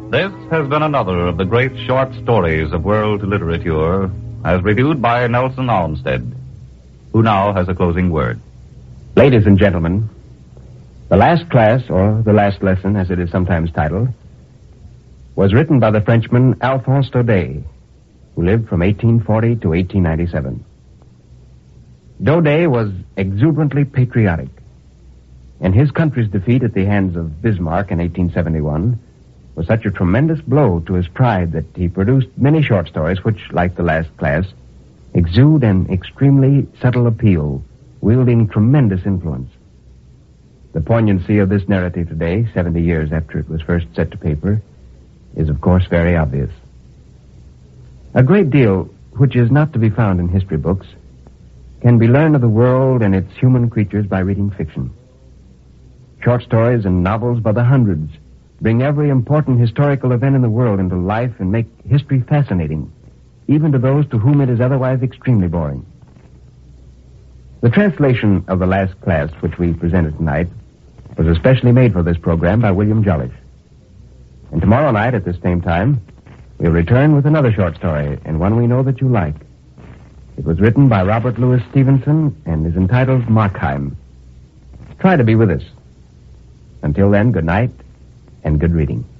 This has been another of the great short stories of world literature, as reviewed by Nelson Olmsted, who now has a closing word. Ladies and gentlemen, The Last Class, or The Last Lesson, as it is sometimes titled, was written by the Frenchman Alphonse Daudet, who lived from 1840 to 1897. Daudet was exuberantly patriotic, and his country's defeat at the hands of Bismarck in 1871 was such a tremendous blow to his pride that he produced many short stories which, like The Last Class, exude an extremely subtle appeal, wielding tremendous influence. The poignancy of this narrative today, 70 years after it was first set to paper, is of course very obvious. A great deal, which is not to be found in history books, can be learned of the world and its human creatures by reading fiction. Short stories and novels by the hundreds bring every important historical event in the world into life and make history fascinating, even to those to whom it is otherwise extremely boring. The translation of The Last Class, which we presented tonight, was especially made for this program by William Jollish. And tomorrow night at this same time, we'll return with another short story, and one we know that you like. It was written by Robert Louis Stevenson and is entitled Markheim. Try to be with us. Until then, good night and good reading.